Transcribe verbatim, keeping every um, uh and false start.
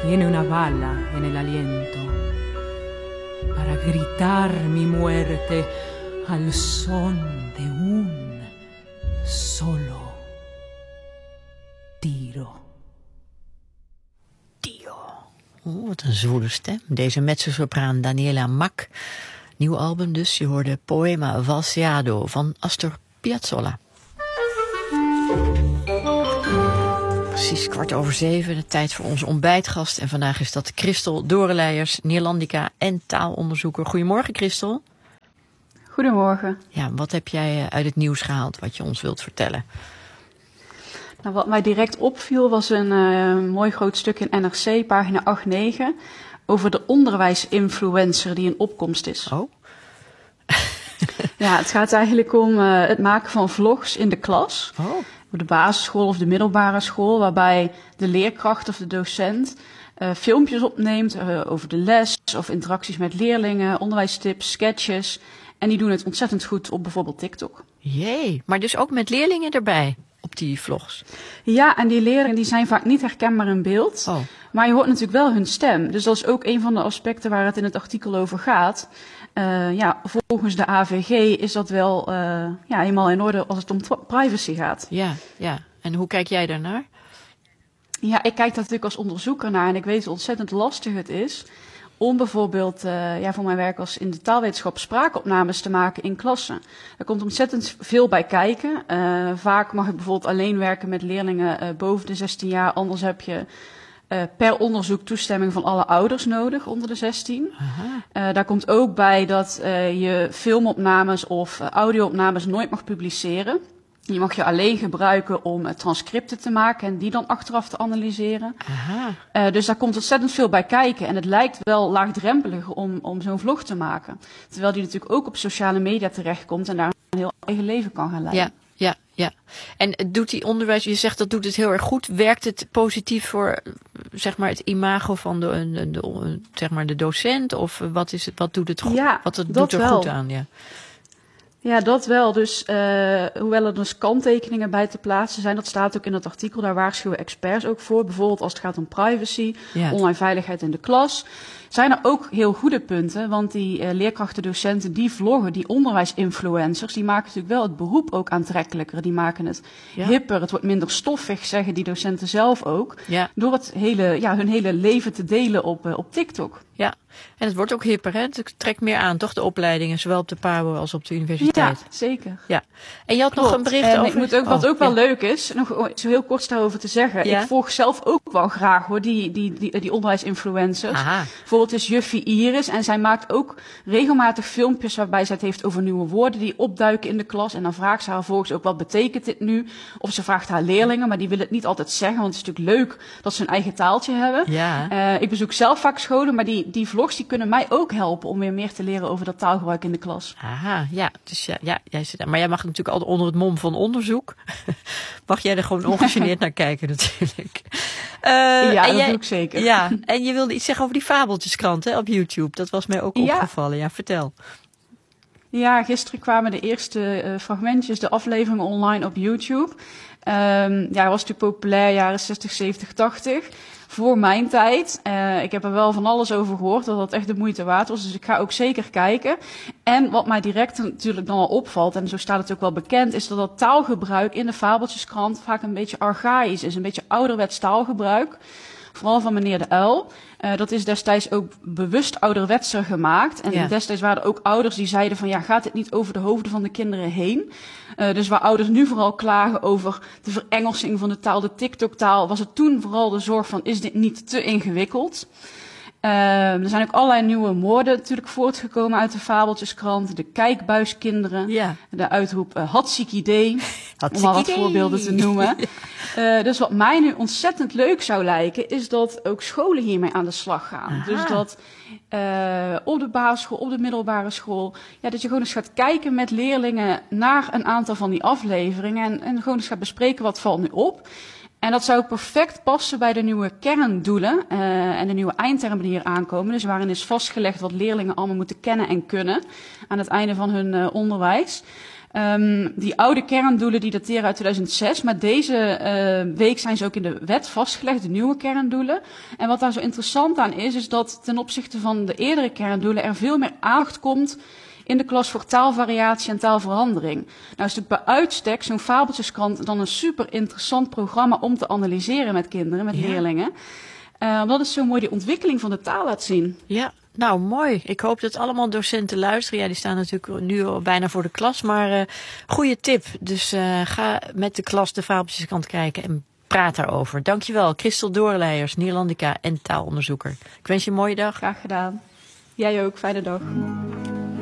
tiene una bala en el aliento para gritar mi muerte al son de un solo tiro. Oh, wat een zwoele stem. Deze mezzosopraan Daniela Mack. Nieuw album dus. Je hoorde Poema Valseado van Astor Piazzolla. Precies kwart over zeven. De tijd voor onze ontbijtgast. En vandaag is dat Christel Doreleijers, Neerlandica en taalonderzoeker. Goedemorgen, Christel. Goedemorgen. Ja, wat heb jij uit het nieuws gehaald wat je ons wilt vertellen? Nou, wat mij direct opviel was een uh, mooi groot stuk in N R C, pagina acht negen, over de onderwijsinfluencer die in opkomst is. Oh? Ja, het gaat eigenlijk om uh, het maken van vlogs in de klas. Oh. Op de basisschool of de middelbare school, waarbij de leerkracht of de docent uh, filmpjes opneemt uh, over de les of interacties met leerlingen, onderwijstips, sketches. En die doen het ontzettend goed op bijvoorbeeld TikTok. Jee, maar dus ook met leerlingen erbij op die vlogs? Ja, en die leerlingen die zijn vaak niet herkenbaar in beeld. Oh. Maar je hoort natuurlijk wel hun stem. Dus dat is ook een van de aspecten waar het in het artikel over gaat. Uh, ja, volgens de A V G is dat wel uh, ja, helemaal in orde als het om privacy gaat. Ja, ja. En hoe kijk jij daarnaar? Ja, ik kijk daar natuurlijk als onderzoeker naar en ik weet hoe ontzettend lastig het is om bijvoorbeeld uh, ja, voor mijn werk als in de taalwetenschap spraakopnames te maken in klassen. Er komt ontzettend veel bij kijken. Uh, vaak mag ik bijvoorbeeld alleen werken met leerlingen uh, boven de zestien jaar. Anders heb je uh, per onderzoek toestemming van alle ouders nodig onder de zestien. Uh, daar komt ook bij dat uh, je filmopnames of uh, audio-opnames nooit mag publiceren. Die mag je alleen gebruiken om uh, transcripten te maken en die dan achteraf te analyseren. Aha. Uh, dus daar komt ontzettend veel bij kijken. En het lijkt wel laagdrempelig om, om zo'n vlog te maken. Terwijl die natuurlijk ook op sociale media terechtkomt en daar een heel eigen leven kan gaan leiden. Ja, ja, ja. En doet die onderwijs, je zegt dat doet het heel erg goed. Werkt het positief voor zeg maar het imago van de, de, de, zeg maar de docent? Of wat, is het, wat doet het goed? Ja, wat het dat doet er wel. goed aan? Ja. Ja, dat wel. Dus uh, hoewel er dus kanttekeningen bij te plaatsen zijn, dat staat ook in het artikel, daar waarschuwen experts ook voor. Bijvoorbeeld als het gaat om privacy, Ja. online veiligheid in de klas. Zijn er ook heel goede punten, want die uh, leerkrachten, docenten, die vloggen, die onderwijsinfluencers, die maken natuurlijk wel het beroep ook aantrekkelijker. Die maken het Ja. hipper, het wordt minder stoffig, zeggen die docenten zelf ook. Ja. Door het hele, ja, hun hele leven te delen op, uh, op TikTok. Ja, en het wordt ook hipper, hè? Het trekt meer aan, toch, de opleidingen, zowel op de P A B O als op de universiteit. Ja, zeker. Ja. En je had nog Klopt. een bericht en over... Ik moet ook, wat Oh, ook wel ja. leuk is, nog zo heel kort daarover te zeggen. Ja. Ik volg zelf ook wel graag hoor, die, die, die, die onderwijsinfluencers. Aha. Bijvoorbeeld is Juffie Iris en zij maakt ook regelmatig filmpjes waarbij zij het heeft over nieuwe woorden die opduiken in de klas. En dan vraagt ze haar vervolgens ook wat betekent dit nu? Of ze vraagt haar leerlingen, maar die willen het niet altijd zeggen, want het is natuurlijk leuk dat ze een eigen taaltje hebben. Ja. Uh, ik bezoek zelf vaak scholen, maar die, die vlogs die kunnen mij ook helpen om weer meer te leren over dat taalgebruik in de klas. Aha, ja. Dus ja, ja jij zit daar. Maar jij mag natuurlijk altijd onder het mom van onderzoek. Mag jij er gewoon ongegeneerd naar kijken natuurlijk. Uh, Ja, en dat jij, doe ik zeker. Ja, en je wilde iets zeggen over die fabeltjeskrant hè, op YouTube. Dat was mij ook Ja. opgevallen. Ja, vertel. Ja, gisteren kwamen de eerste uh, fragmentjes, de afleveringen online op YouTube. Um, ja, hij was natuurlijk populair jaren zestig, zeventig, tachtig. Voor mijn tijd. Uh, ik heb er wel van alles over gehoord, dat dat echt de moeite waard was. Dus ik ga ook zeker kijken. En wat mij direct natuurlijk dan al opvalt, en zo staat het ook wel bekend, is dat dat taalgebruik in de Fabeltjeskrant vaak een beetje archaïs is. Een beetje ouderwets taalgebruik. Vooral van meneer De Uil. Uh, dat is destijds ook bewust ouderwetser gemaakt. En Ja. destijds waren er ook ouders die zeiden van ja, gaat dit niet over de hoofden van de kinderen heen? Uh, dus waar ouders nu vooral klagen over de verengelsing van de taal, de TikTok-taal, was het toen vooral de zorg van is dit niet te ingewikkeld? Uh, er zijn ook allerlei nieuwe woorden natuurlijk voortgekomen uit de Fabeltjeskrant. De kijkbuiskinderen, Ja. de uitroep uh, hatsiek idee, om maar wat Hatsiek idee. voorbeelden te noemen. Uh, dus wat mij nu ontzettend leuk zou lijken, is dat ook scholen hiermee aan de slag gaan. Aha. Dus dat uh, op de basisschool, op de middelbare school, ja, dat je gewoon eens gaat kijken met leerlingen naar een aantal van die afleveringen en, en gewoon eens gaat bespreken wat valt nu op. En dat zou perfect passen bij de nieuwe kerndoelen uh, en de nieuwe eindtermen die hier aankomen. Dus waarin is vastgelegd wat leerlingen allemaal moeten kennen en kunnen aan het einde van hun uh, onderwijs. Um, die oude kerndoelen die dateren uit tweeduizend zes, maar deze uh, week zijn ze ook in de wet vastgelegd, de nieuwe kerndoelen. En wat daar zo interessant aan is, is dat ten opzichte van de eerdere kerndoelen er veel meer aandacht komt in de klas voor taalvariatie en taalverandering. Nou is natuurlijk bij uitstek zo'n Fabeltjeskrant dan een super interessant programma om te analyseren met kinderen, met ja. leerlingen. Uh, omdat het zo mooi die ontwikkeling van de taal laat zien. Ja, nou mooi. Ik hoop dat allemaal docenten luisteren. Ja, die staan natuurlijk nu al bijna voor de klas, maar uh, goede tip. Dus uh, ga met de klas de Fabeltjeskrant kijken en praat daarover. Dankjewel, Christel Doorleijers, Neerlandica en taalonderzoeker. Ik wens je een mooie dag. Graag gedaan. Jij ook, fijne dag.